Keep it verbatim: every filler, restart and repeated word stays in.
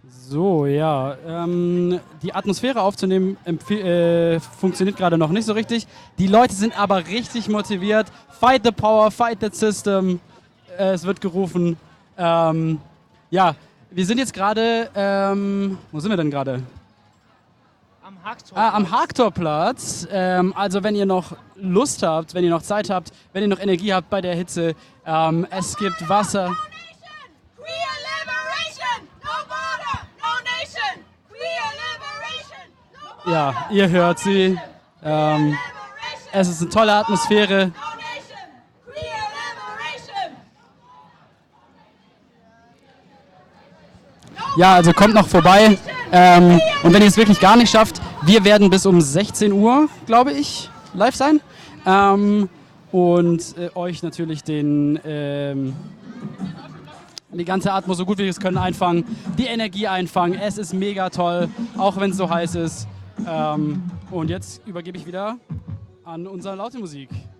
So, ja. Ähm, die Atmosphäre aufzunehmen äh, funktioniert gerade noch nicht so richtig. Die Leute sind aber richtig motiviert. Fight the power, fight the system. Äh, es wird gerufen. Ähm, ja, wir sind jetzt gerade. Ähm, wo sind wir denn gerade? Am Hacktorplatz. Ah, am Hacktorplatz. Ähm, also, wenn ihr noch Lust habt, wenn ihr noch Zeit habt, wenn ihr noch Energie habt bei der Hitze, ähm, es gibt Wasser. Ja, ihr hört sie. Ähm, es ist eine tolle Atmosphäre. Ja, also kommt noch vorbei. Ähm, und wenn ihr es wirklich gar nicht schafft, wir werden bis um sechzehn Uhr, glaube ich, live sein. Ähm, und äh, euch natürlich den, ähm, die ganze Atmo so gut wie wir es können einfangen, die Energie einfangen. Es ist mega toll, auch wenn es so heiß ist. Ähm, und jetzt übergebe ich wieder an unsere laute Musik.